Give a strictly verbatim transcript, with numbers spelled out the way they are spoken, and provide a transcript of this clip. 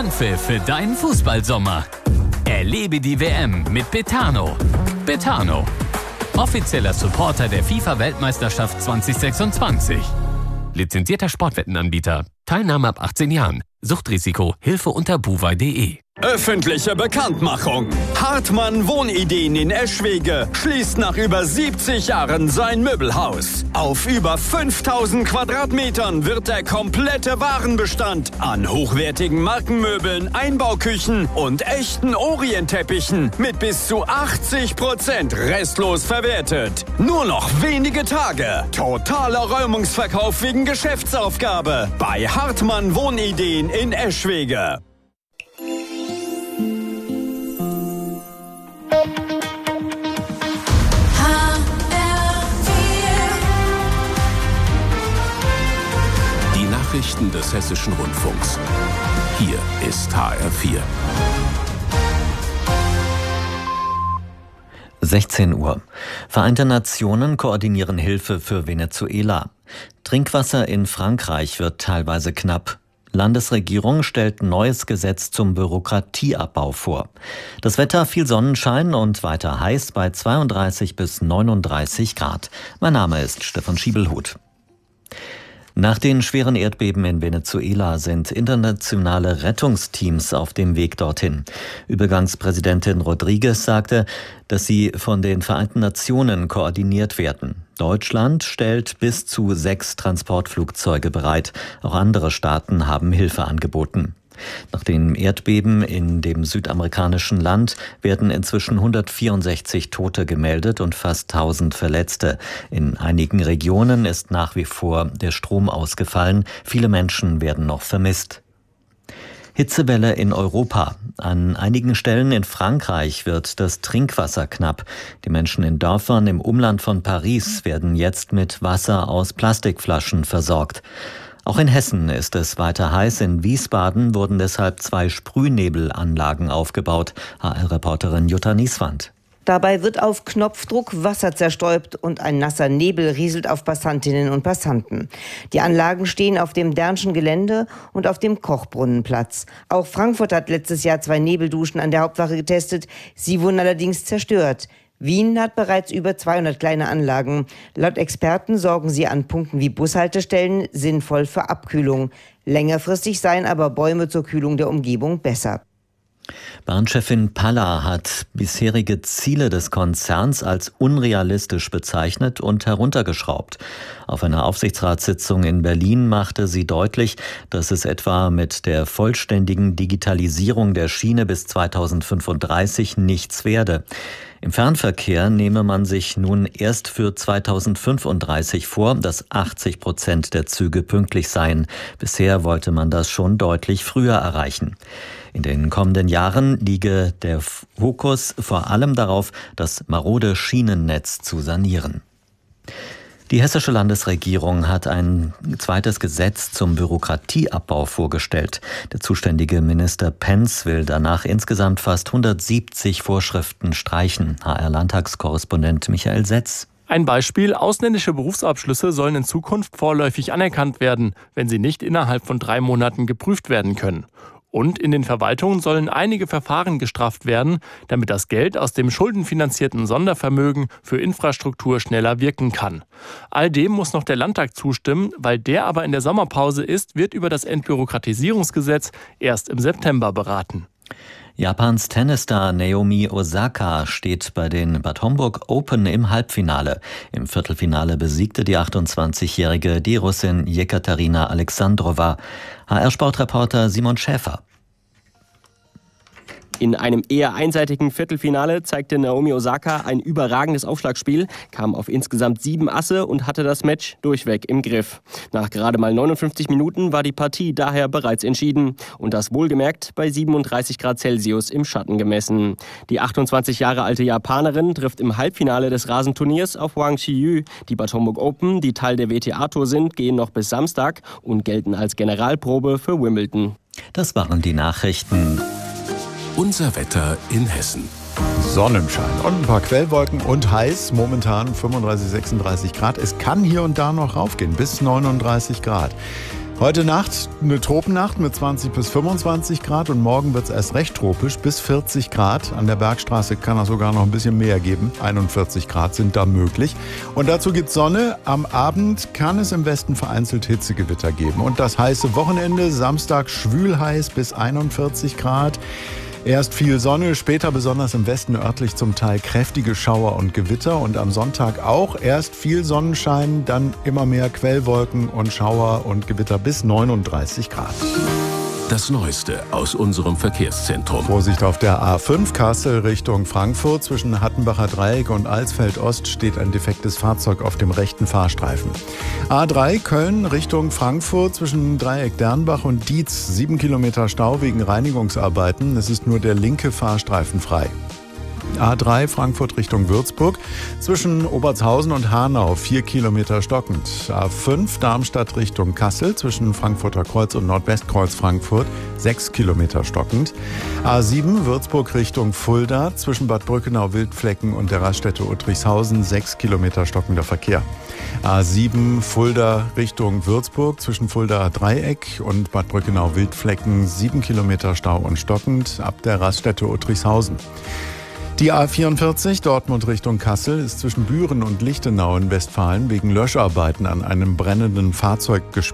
Anpfiff für deinen Fußballsommer. Erlebe die W M mit Betano. Betano, offizieller Supporter der FIFA-Weltmeisterschaft zwanzig sechsundzwanzig. Lizenzierter Sportwettenanbieter. Teilnahme ab achtzehn Jahren. Suchtrisiko. Hilfe unter buwei punkt de. Öffentliche Bekanntmachung. Hartmann Wohnideen in Eschwege schließt nach über siebzig Jahren sein Möbelhaus. Auf über fünftausend Quadratmetern wird der komplette Warenbestand an hochwertigen Markenmöbeln, Einbauküchen und echten Orientteppichen mit bis zu achtzig Prozent restlos verwertet. Nur noch wenige Tage. Totaler Räumungsverkauf wegen Geschäftsaufgabe bei Hartmann Wohnideen in Eschwege. Nachrichten des Hessischen Rundfunks. Hier ist H R vier. sechzehn Uhr. Vereinte Nationen koordinieren Hilfe für Venezuela. Trinkwasser in Frankreich wird teilweise knapp. Landesregierung stellt neues Gesetz zum Bürokratieabbau vor. Das Wetter, viel Sonnenschein und weiter heiß bei zweiunddreißig bis neununddreißig Grad. Mein Name ist Stefan Schiebelhut. Nach den schweren Erdbeben in Venezuela sind internationale Rettungsteams auf dem Weg dorthin. Übergangspräsidentin Rodriguez sagte, dass sie von den Vereinten Nationen koordiniert werden. Deutschland stellt bis zu sechs Transportflugzeuge bereit. Auch andere Staaten haben Hilfe angeboten. Nach dem Erdbeben in dem südamerikanischen Land werden inzwischen hundertvierundsechzig Tote gemeldet und fast tausend Verletzte. In einigen Regionen ist nach wie vor der Strom ausgefallen. Viele Menschen werden noch vermisst. Hitzewelle in Europa. An einigen Stellen in Frankreich wird das Trinkwasser knapp. Die Menschen in Dörfern im Umland von Paris werden jetzt mit Wasser aus Plastikflaschen versorgt. Auch in Hessen ist es weiter heiß. In Wiesbaden wurden deshalb zwei Sprühnebelanlagen aufgebaut. H R-Reporterin Jutta Nieswand. Dabei wird auf Knopfdruck Wasser zerstäubt und ein nasser Nebel rieselt auf Passantinnen und Passanten. Die Anlagen stehen auf dem Dernschen Gelände und auf dem Kochbrunnenplatz. Auch Frankfurt hat letztes Jahr zwei Nebelduschen an der Hauptwache getestet. Sie wurden allerdings zerstört. Wien hat bereits über zweihundert kleine Anlagen. Laut Experten sorgen sie an Punkten wie Bushaltestellen sinnvoll für Abkühlung. Längerfristig seien aber Bäume zur Kühlung der Umgebung besser. Bahnchefin Palla hat bisherige Ziele des Konzerns als unrealistisch bezeichnet und heruntergeschraubt. Auf einer Aufsichtsratssitzung in Berlin machte sie deutlich, dass es etwa mit der vollständigen Digitalisierung der Schiene bis zweitausendfünfunddreißig nichts werde. Im Fernverkehr nehme man sich nun erst für zweitausendfünfunddreißig vor, dass achtzig Prozent der Züge pünktlich seien. Bisher wollte man das schon deutlich früher erreichen. In den kommenden Jahren liege der Fokus vor allem darauf, das marode Schienennetz zu sanieren. Die hessische Landesregierung hat ein zweites Gesetz zum Bürokratieabbau vorgestellt. Der zuständige Minister Pentz will danach insgesamt fast hundertsiebzig Vorschriften streichen. H R-Landtagskorrespondent Michael Setz. Ein Beispiel: Ausländische Berufsabschlüsse sollen in Zukunft vorläufig anerkannt werden, wenn sie nicht innerhalb von drei Monaten geprüft werden können. Und in den Verwaltungen sollen einige Verfahren gestrafft werden, damit das Geld aus dem schuldenfinanzierten Sondervermögen für Infrastruktur schneller wirken kann. All dem muss noch der Landtag zustimmen. Weil der aber in der Sommerpause ist, wird über das Entbürokratisierungsgesetz erst im September beraten. Japans Tennisstar Naomi Osaka steht bei den Bad Homburg Open im Halbfinale. Im Viertelfinale besiegte die achtundzwanzigjährige die Russin Jekaterina Alexandrova. H R-Sportreporter Simon Schäfer. In einem eher einseitigen Viertelfinale zeigte Naomi Osaka ein überragendes Aufschlagspiel, kam auf insgesamt sieben Asse und hatte das Match durchweg im Griff. Nach gerade mal neunundfünfzig Minuten war die Partie daher bereits entschieden. Und das wohlgemerkt bei siebenunddreißig Grad Celsius im Schatten gemessen. Die achtundzwanzig Jahre alte Japanerin trifft im Halbfinale des Rasenturniers auf Wang Qiyu. Die Bad Homburg Open, die Teil der W T A-Tour sind, gehen noch bis Samstag und gelten als Generalprobe für Wimbledon. Das waren die Nachrichten. Unser Wetter in Hessen. Sonnenschein und ein paar Quellwolken und heiß, momentan fünfunddreißig, sechsunddreißig Grad. Es kann hier und da noch raufgehen, bis neununddreißig Grad. Heute Nacht eine Tropennacht mit zwanzig bis fünfundzwanzig Grad und morgen wird es erst recht tropisch bis vierzig Grad. An der Bergstraße kann es sogar noch ein bisschen mehr geben. einundvierzig Grad sind da möglich. Und dazu gibt es Sonne. Am Abend kann es im Westen vereinzelt Hitzegewitter geben. Und das heiße Wochenende, Samstag schwül heiß bis einundvierzig Grad. Erst viel Sonne, später besonders im Westen örtlich zum Teil kräftige Schauer und Gewitter und am Sonntag auch erst viel Sonnenschein, dann immer mehr Quellwolken und Schauer und Gewitter bis neununddreißig Grad. Das Neueste aus unserem Verkehrszentrum. Vorsicht auf der A fünf Kassel Richtung Frankfurt. Zwischen Hattenbacher Dreieck und Alsfeld Ost steht ein defektes Fahrzeug auf dem rechten Fahrstreifen. A drei Köln Richtung Frankfurt zwischen Dreieck Dernbach und Dietz. Sieben Kilometer Stau wegen Reinigungsarbeiten. Es ist nur der linke Fahrstreifen frei. A drei Frankfurt Richtung Würzburg zwischen Obertshausen und Hanau vier Kilometer stockend. A fünf Darmstadt Richtung Kassel zwischen Frankfurter Kreuz und Nordwestkreuz Frankfurt sechs Kilometer stockend. A sieben Würzburg Richtung Fulda zwischen Bad Brückenau-Wildflecken und der Raststätte Uttrichshausen sechs Kilometer stockender Verkehr. A sieben Fulda Richtung Würzburg zwischen Fulda Dreieck und Bad Brückenau-Wildflecken sieben Kilometer Stau und stockend ab der Raststätte Uttrichshausen. Die A vierundvierzig Dortmund Richtung Kassel ist zwischen Büren und Lichtenau in Westfalen wegen Löscharbeiten an einem brennenden Fahrzeug gesperrt.